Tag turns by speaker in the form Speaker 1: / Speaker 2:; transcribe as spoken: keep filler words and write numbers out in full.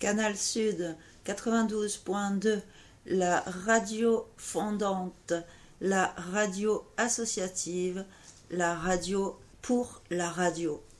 Speaker 1: Canal Sud quatre-vingt-douze point deux, la radio fondante, la radio associative, la radio pour la radio.